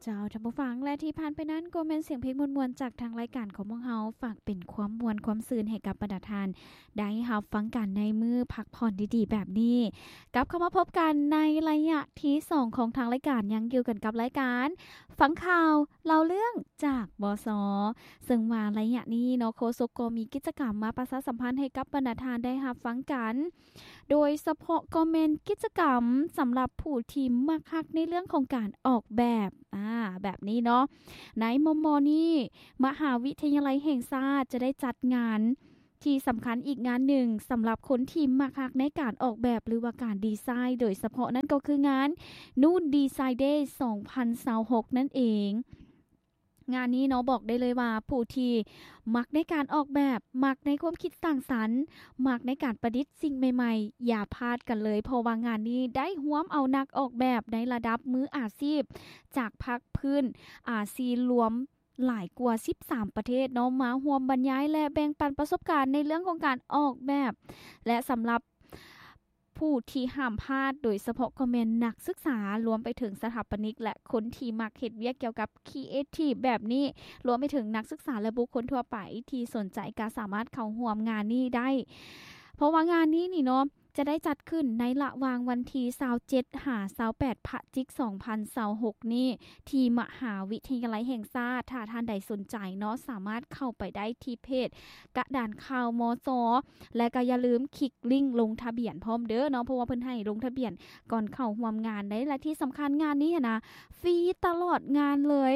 เจ้าท่านผู้ฟังและที่ผ่านไปนั้นก็เป็นเสียงเพลงมวลๆจากทางรายการของพวกเราฝากเป็นความมวลความซื่นให้กับบรรดาทานได้รับฟังกันในมื้อพักผ่อนดีๆแบบนี้กลับเข้ามาพบกันในระยะที่2ของทางรายการยังอยู่กันกับรายการฟังข่าวเล่าเรื่องจากบสซึ่งว่าระยะนี้เนาะโฆษกก็มีกิจกรรมมาประชาสัมพันธ์ให้กับบรรดาทานได้รับฟังกันโดยเฉพาะก็เมนกิจกรรมสำหรับผู้ที่มักฮักในเรื่องของการออกแบบแบบนี้เนาะในมมนี้มหาวิทยาลัยแห่งชาติจะได้จัดงานที่สำคัญอีกงานหนึ่งสำหรับคนที่มักฮักในการออกแบบหรือว่าการดีไซน์โดยเฉพาะนั่นก็คืองานนู่นดีไซน์เดย์2026นั่นเองงานนี้เนาะบอกได้เลยว่าผู้ที่มักในการออกแบบมักในความคิดสร้างสรรค์มักในการประดิษฐ์สิ่งใหม่ๆอย่าพลาดกันเลยเพราะว่างานนี้ได้ร่วมเอานักออกแบบในระดับมืออาชีพจากภาคพื้นอาเซียนรวมหลายกว่า13ประเทศเนาะมาร่วมบรรยายและแบ่งปันประสบการณ์ในเรื่องของการออกแบบและสำหรับผู้ที่ห้ามพลาดโดยเฉพาะก็แม่นนักศึกษารวมไปถึงสถาปนิกและคนที่มักเฮ็ดเวียกเกี่ยวกับครีเอทีฟแบบนี้รวมไปถึงนักศึกษาและบุคคลทั่วไปที่สนใจก็สามารถเข้าร่วมงานนี้ได้เพราะว่างานนี้นี่เนาะจะได้จัดขึ้นในระหว่างวันที่27หา28พฤศจิกายน2026นี้ที่มหาวิทยาลัยแห่งชาติถ้าท่านใดสนใจเนาะสามารถเข้าไปได้ที่เพจกระดานข่าวมจ.และก็อย่าลืมคลิกลิงก์ลงทะเบียนพร้อมเด้อเนาะเพราะว่าเพิ่นให้ลงทะเบียนก่อนเข้าร่วมงานได้และที่สำคัญงานนี้นะฟรีตลอดงานเลย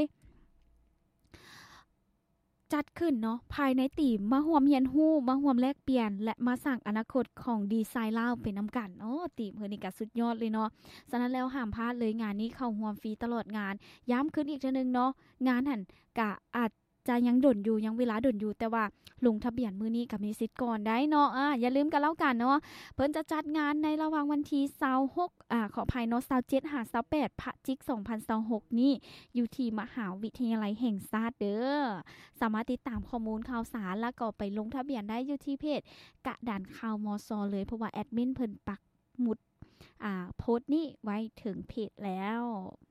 จัดขึ้นเนาะภายในธีมมาร่วมเรียนรู้มาร่วมแลกเปลี่ยนและมาสร้างอนาคตของดีไซน์ลาวไปนำกันธีมเพิ่นนี่ก็สุดยอดเลยเนาะฉะนั้นแล้วห้ามพลาดเลยงานนี้เข้าร่วมฟรีตลอดงานย้ำขึ้นอีกเทื่อนึงเนาะงานหั่นก็อาจจะยังดนอยู่ยังเวลาดนอยู่แต่ว่าลงทะเบียนมื้อนี้ก็มีสิทธิ์ก่อนได้เนาะอย่าลืมกันแล้วกันเนาะเพิ่นจะจัดงานในระหว่างวันที่26ขออภัยเนาะ27หา28พฤศจิกายน2026นี้อยู่ที่มหาวิทยาลัยแห่งชาติเด้อสามารถติดตามข้อมูลข่าวสารแล้วก็ไปลงทะเบียนได้อยู่ที่เพจกระดานข่าวมสเลยเพราะว่าแอดมินเพิ่นปักหมุดโพสต์นี้ไว้ถึงเพจแล้ว